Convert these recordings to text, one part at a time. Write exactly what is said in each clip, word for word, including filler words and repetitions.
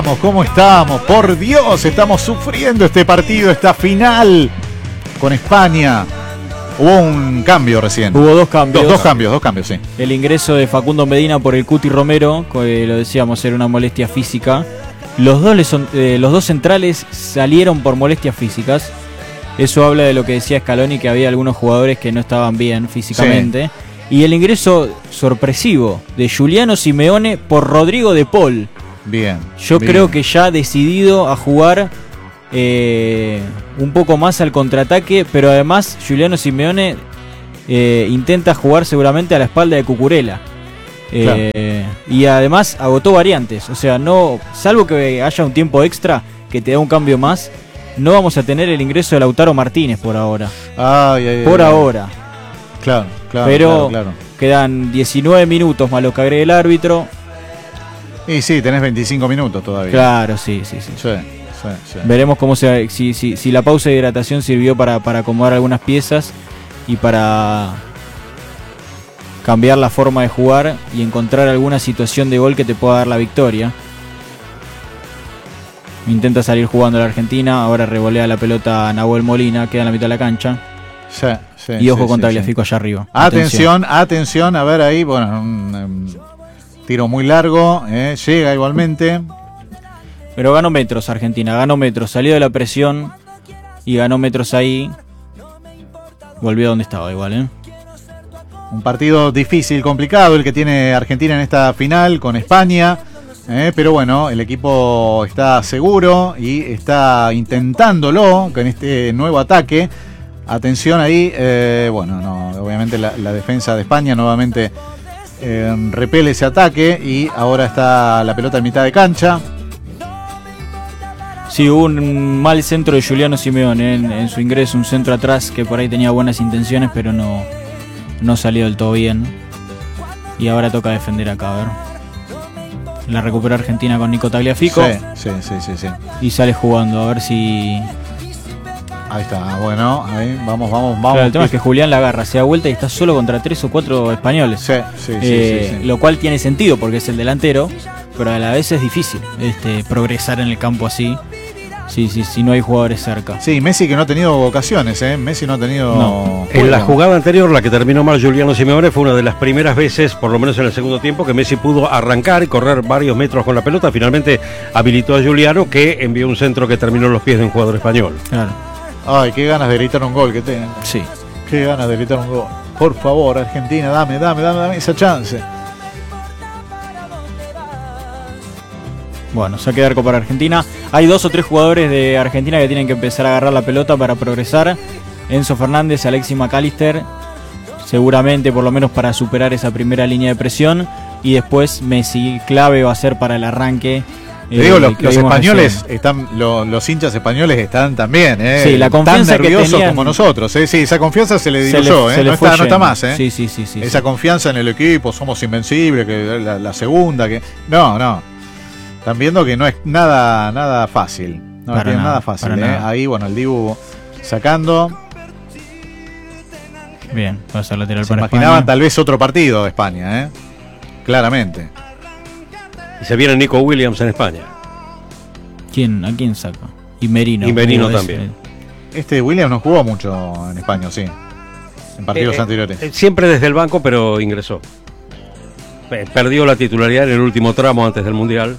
¿Cómo estamos? Por Dios, estamos sufriendo este partido, esta final con España. Hubo un cambio recién. Hubo dos cambios. Dos, dos cambios, dos cambios, sí. El ingreso de Facundo Medina por el Cuti Romero, que lo decíamos, era una molestia física. Los dos, son, eh, los dos centrales salieron por molestias físicas. Eso habla de lo que decía Scaloni, que había algunos jugadores que no estaban bien físicamente. Sí. Y el ingreso sorpresivo de Giuliano Simeone por Rodrigo de Paul. Bien. Yo bien. creo que ya decidido a jugar eh, un poco más al contraataque, pero además Giuliano Simeone eh, intenta jugar seguramente a la espalda de Cucurella. Eh, claro. Y además agotó variantes. O sea, no, salvo que haya un tiempo extra que te da un cambio más, no vamos a tener el ingreso de Lautaro Martínez por ahora. Ay, ay, por ay, ahora. Claro, claro. Pero claro, claro. quedan diecinueve minutos más lo que agregue el árbitro. Y sí, tenés veinticinco minutos todavía. Claro, sí, sí, sí. Sí, sí, sí. Veremos cómo se, si, si, si la pausa de hidratación sirvió para, para acomodar algunas piezas y para cambiar la forma de jugar y encontrar alguna situación de gol que te pueda dar la victoria. Intenta salir jugando la Argentina, ahora revolea la pelota a Nahuel Molina, queda en la mitad de la cancha. Sí, sí, y ojo sí, con sí, Tagliafico sí. allá arriba. Atención, atención, atención, a ver ahí, bueno, un, un tiro muy largo, eh, llega igualmente. Pero ganó metros Argentina, ganó metros, salió de la presión y ganó metros ahí. Volvió a donde estaba igual, ¿eh? Un partido difícil, complicado, el que tiene Argentina en esta final con España. Eh, pero bueno, el equipo está seguro y está intentándolo con este nuevo ataque. Atención ahí, eh, bueno, no, obviamente la, la defensa de España nuevamente eh, repele ese ataque y ahora está la pelota en mitad de cancha. Sí, hubo un mal centro de Giuliano Simeone en, en su ingreso, un centro atrás que por ahí tenía buenas intenciones, pero no, no salió del todo bien. Y ahora toca defender acá, a ver. La recupera Argentina con Nico Tagliafico. Sí, sí, sí, sí, sí. Y sale jugando, a ver si... Ahí está, bueno, ahí vamos, vamos, vamos. Claro, el tema es que Julián la agarra, se da vuelta y está solo contra tres o cuatro españoles. Sí, sí, eh, sí, sí, sí. Lo cual tiene sentido porque es el delantero, pero a la vez es difícil este, progresar en el campo así. Sí, sí, sí, no hay jugadores cerca. Sí, Messi que no ha tenido ocasiones, ¿eh? Messi no ha tenido... No. En la jugada anterior, la que terminó mal Giuliano Simeone, fue una de las primeras veces, por lo menos en el segundo tiempo, que Messi pudo arrancar y correr varios metros con la pelota. Finalmente habilitó a Giuliano, que envió un centro que terminó en los pies de un jugador español. Claro. Ay, qué ganas de gritar un gol que tienen. Sí. Qué ganas de gritar un gol. Por favor, Argentina, dame, dame, dame, dame esa chance. Bueno, saque de arco para Argentina. Hay dos o tres jugadores de Argentina que tienen que empezar a agarrar la pelota para progresar. Enzo Fernández, Alexis McAllister, seguramente por lo menos para superar esa primera línea de presión. Y después Messi, clave va a ser para el arranque. Te digo, eh, los, los españoles recién. están, lo, los hinchas españoles están también, eh, sí, la confianza tan nerviosos que tenían, como nosotros, eh. Sí, esa confianza se le diluyó, se le, eh. se no, le está, no está más, eh. Sí, sí, sí, sí, esa sí. confianza en el equipo, somos invencibles, que la, la segunda, que no, no. Están viendo que no es nada, nada fácil, no es nada, nada fácil, eh. Nada. Ahí, bueno, el Dibu sacando. Bien, va a ser lateral se para imaginaban España. Tal vez otro partido de España, eh. Claramente. Y se viene Nico Williams en España. ¿Quién? ¿A quién saca? Y Merino. Y Merino también. Este Williams no jugó mucho en España, sí. En partidos eh, anteriores. Eh, siempre desde el banco, pero ingresó. Eh, perdió la titularidad en el último tramo antes del Mundial.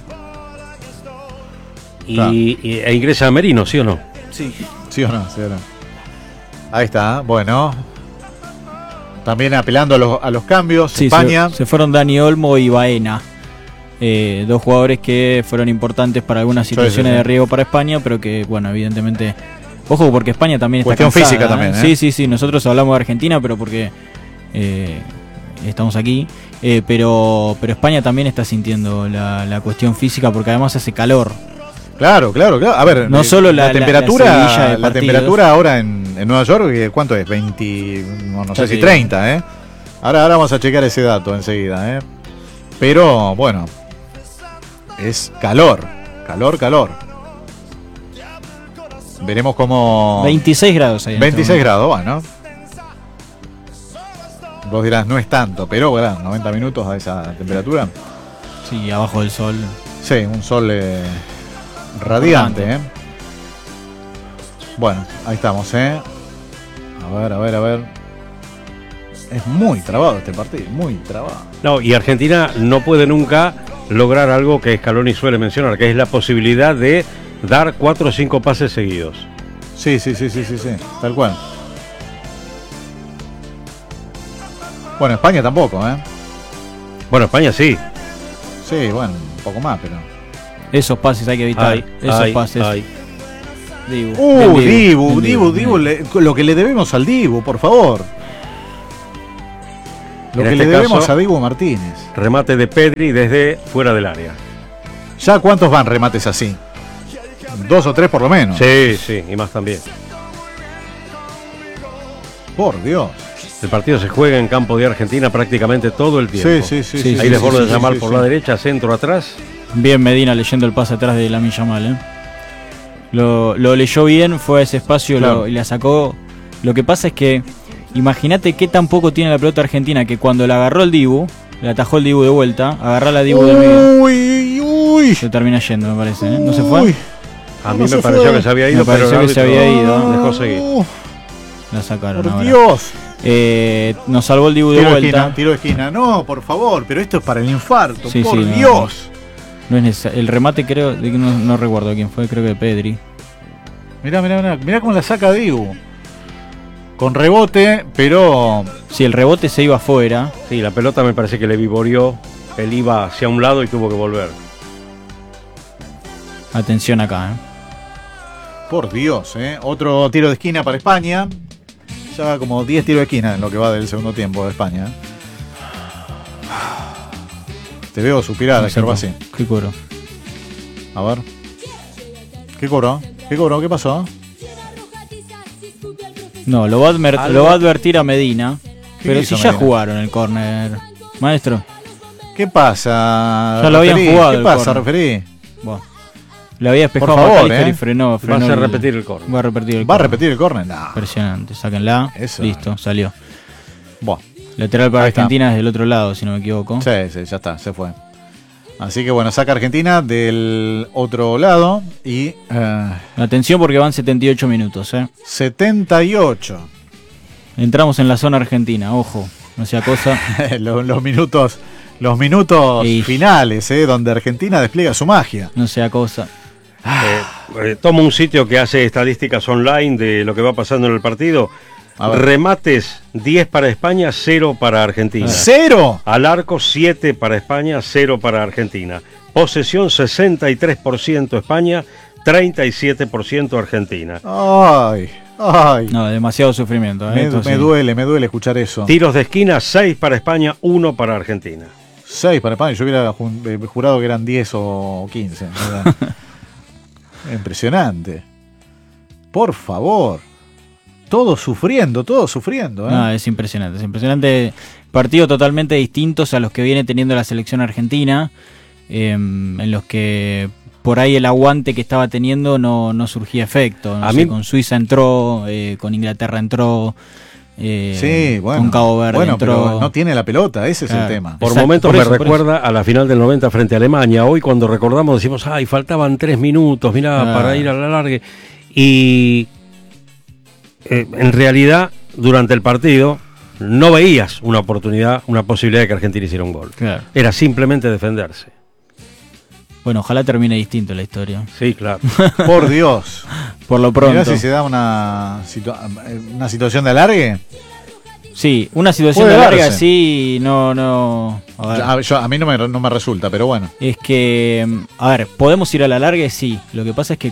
Y, claro. y e ingresa a Merino, ¿sí o no? Sí. ¿Sí o no? ¿Sí o no? Ahí está, bueno. También apelando a los, a los cambios. Sí, España. Se, se fueron Dani Olmo y Baena. Eh, dos jugadores que fueron importantes para algunas situaciones sí, sí, sí. de riesgo para España, pero que, bueno, evidentemente... Ojo, porque España también está cuestión cansada, física ¿eh? también, ¿eh? Sí, sí, sí. Nosotros hablamos de Argentina, pero porque eh, estamos aquí. Eh, pero, pero España también está sintiendo la, la cuestión física, porque además hace calor. Claro, claro, claro. A ver, no eh, solo la, la temperatura, la, la, la temperatura ahora en, en Nueva York, ¿cuánto es? veinte, no, no sé si treinta, ¿eh? Ahora, ahora vamos a checar ese dato enseguida, ¿eh? Pero, bueno, es calor, calor, calor. Veremos cómo... veintiséis grados ahí. veintiséis grados, bueno. Vos dirás, no es tanto, pero bueno, noventa minutos a esa temperatura. Sí, abajo del sol. Sí, un sol... Eh, radiante, ¿eh? Bueno, ahí estamos, ¿eh? A ver, a ver, a ver. Es muy trabado este partido, muy trabado. No, y Argentina no puede nunca lograr algo que Scaloni suele mencionar, que es la posibilidad de dar cuatro o cinco pases seguidos. Sí, sí, sí, sí, sí, sí, tal cual. Bueno, España tampoco, ¿eh? Bueno, España sí. Sí, bueno, un poco más, pero... Esos pases hay que evitar. Ay, Esos ay, pases. ay. Dibu. Uh, Bien, Dibu, bien, Dibu, bien. Dibu, le- lo que le debemos al Dibu, por favor. Lo En que este le debemos caso- a Dibu Martínez. Remate de Pedri desde fuera del área. ¿Ya cuántos van remates así? Dos o tres por lo menos. Sí, sí, y más también. Por Dios. El partido se juega en campo de Argentina prácticamente todo el tiempo. Sí, sí, sí. Sí, sí, Ahí sí, desborda sí, de sí, Yamal sí, por sí. la derecha, centro atrás. Bien Medina leyendo el pase atrás de Lamine Yamal, ¿eh? Lo, lo leyó bien, fue a ese espacio Claro. lo- y la sacó. Lo que pasa es que, imagínate qué tan poco tiene la pelota argentina que cuando la agarró el Dibu, le atajó el Dibu de vuelta, agarrá la Dibu del medio. Uy, uy. Se termina yendo, me parece, ¿eh? ¿No se fue? Uy. A No mí se me pareció fue. que se había Me ido, pero pareció el que se árbitro había ido. dejó seguir. Uh, La sacaron por ahora. Dios. Eh, nos salvó el Dibu de Tiro de vuelta. esquina, tiro de esquina. No, por favor, pero esto es para el infarto. Sí, por sí, no, Dios. No es necesario. El remate creo, de que no, no recuerdo quién fue, creo que Pedri. Mirá, mirá, mirá. Mirá cómo la saca Dibu. Con rebote, pero... Sí, el rebote se iba afuera. Sí, la pelota me parece que le vivoreó. Él iba hacia un lado y tuvo que volver. Atención acá, ¿eh? Por Dios, ¿eh? Otro tiro de esquina para España. Ya va como diez tiros de esquina en lo que va del segundo tiempo de España. ¿eh? Te veo suspirar, No sé Gervasi. por- ¿Qué coro? A ver. ¿Qué cobró? ¿Qué cobró? ¿Qué pasó? No, lo va, a adver- Algo- lo va a advertir a Medina. ¿Qué Pero hizo si ya Medina? jugaron el córner. Maestro. ¿Qué pasa? Ya lo habían referí? jugado ¿Qué el pasa, córner. referí? Bueno, le había despejado Por a favor, McAllister ¿eh? y frenó. frenó Vas a el- repetir el córner. Va a repetir el ¿Va a córner. repetir el córner? No. Impresionante. Sáquenla. Eso. Listo, salió. Buah. Lateral para Ahí está. Argentina desde el otro lado, si no me equivoco. Sí, sí, ya está, se fue. Así que bueno, saca Argentina del otro lado y eh, Atención porque van setenta y ocho minutos, ¿eh? setenta y ocho. Entramos en la zona argentina, ojo. No sea cosa. los, los minutos, los minutos Y- finales, eh, donde Argentina despliega su magia. No sea cosa. Eh, eh, toma un sitio que hace estadísticas online de lo que va pasando en el partido. A ver. Remates diez para España, cero para Argentina. ¡Cero! Al arco siete para España, cero para Argentina. Posesión sesenta y tres por ciento España, treinta y siete por ciento Argentina. Ay, ay. No, demasiado sufrimiento, ¿eh? me, Esto me sí. duele, me duele escuchar eso. Tiros de esquina, seis para España, uno para Argentina. Seis para España, yo hubiera jun- eh, jurado que eran diez o quince. ¿verdad? Impresionante. Por favor. Todos sufriendo, todos sufriendo. ¿eh? No, es impresionante, es impresionante. Partidos totalmente distintos a los que viene teniendo la selección argentina, eh, en los que por ahí el aguante que estaba teniendo no, no surgía efecto. No A sé, mí- con Suiza entró, eh, con Inglaterra entró, eh, Sí, bueno. con Cabo Verde bueno, entró. pero no tiene la pelota, ese es Claro. el tema. Por Exacto, momentos por me eso, por recuerda a la final del noventa frente a Alemania. Hoy cuando recordamos decimos, ay, faltaban tres minutos, mirá, Ah. para ir a la largue. Y eh, en realidad, durante el partido, no veías una oportunidad, una posibilidad de que Argentina hiciera un gol. Claro. Era simplemente defenderse. Bueno, ojalá termine distinto la historia. Sí, claro. Por Dios. Por lo pronto. Mirá si se da una, situa- una situación de alargue. Sí, una situación Puede de larga darse. sí, no, no. A ver, A, yo- a mí no me, no me resulta, pero bueno. es que, a ver, podemos ir a la larga, sí. Lo que pasa es que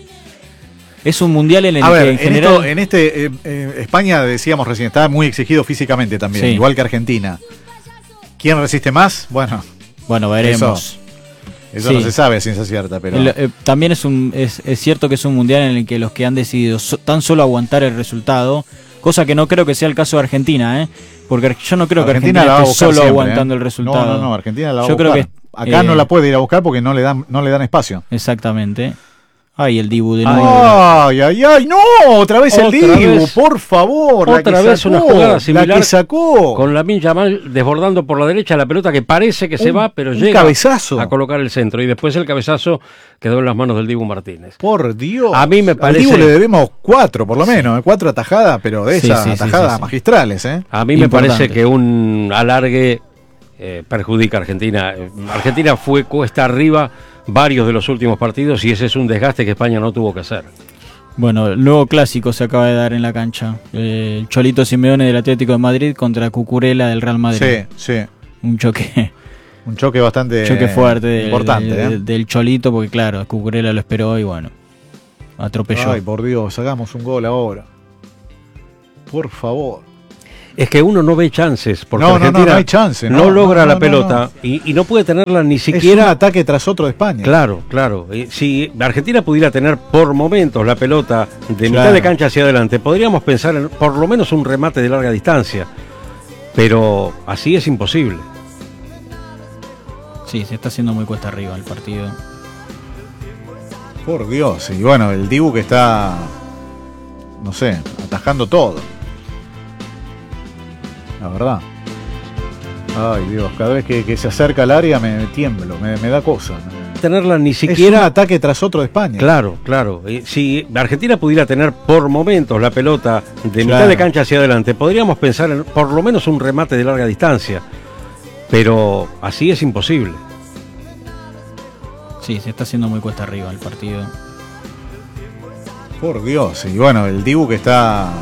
es un mundial en el A que ver, en en, general. esto, en este, eh, eh, España, decíamos recién, está muy exigido físicamente también, Sí. igual que Argentina. ¿Quién resiste más? Bueno, Bueno, veremos. eso Sí. no se sabe a ciencia cierta, pero... El- eh, también es, un, es, es cierto que es un mundial en el que los que han decidido so- tan solo aguantar el resultado, cosa que no creo que sea el caso de Argentina, ¿eh? Porque yo no creo que Argentina, la va a esté buscar solo siempre, aguantando ¿eh? el resultado. No, no, no, Argentina la va Yo a creo buscar. que, Acá eh, no la puede ir a buscar porque no le dan, no le dan espacio. Exactamente. Ay, el Dibu de nuevo. Ay, ay, ay, no, otra vez el Otra Dibu, vez. por favor. la Otra que vez sacó, una jugada similar La que sacó. con Lamine Yamal desbordando por la derecha la pelota que parece que se Un- va, pero un llega cabezazo. a colocar el centro. Y después el cabezazo quedó en las manos del Dibu Martínez. Por Dios. A mí me Al parece- Dibu le debemos cuatro, por lo menos, eh, cuatro atajadas, pero de Sí, esas sí, sí, atajadas sí, sí. magistrales, ¿eh? A mí me Importante. parece que un alargue eh, perjudica a Argentina. Eh, Argentina fue cuesta arriba varios de los últimos partidos y ese es un desgaste que España no tuvo que hacer. Bueno, el nuevo clásico se acaba de dar en la cancha. Eh, el Cholito Simeone del Atlético de Madrid contra Cucurella del Real Madrid. Sí, sí. Un choque, Un choque bastante choque fuerte del, importante, del- ¿eh? del Cholito, porque claro, Cucurella lo esperó y bueno, atropelló. Ay, por Dios, hagamos un gol ahora. Por favor. Es que uno no ve chances porque No, no, no, Argentina no hay chance, no no, logra no, la no, pelota no. Y, y no puede tenerla ni Es un siquiera. ataque tras otro de España. Claro, claro. Y si Argentina pudiera tener por momentos la pelota de mitad Claro. de cancha hacia adelante, podríamos pensar en por lo menos un remate de larga distancia. Pero así es imposible. Sí, se está haciendo muy cuesta arriba el partido. Por Dios. Y bueno, el Dibu que está, no sé, atajando todo. La verdad. Ay, Dios, cada vez que, que se acerca al área me, me tiemblo, me, me da cosa. Me- Tenerla ni Es un siquiera. ataque tras otro de España. Claro, claro. Y si Argentina pudiera tener por momentos la pelota de mitad Claro. de cancha hacia adelante, podríamos pensar en por lo menos un remate de larga distancia. Pero así es imposible. Sí, se está haciendo muy cuesta arriba el partido. Por Dios. Y bueno, el Dibu que está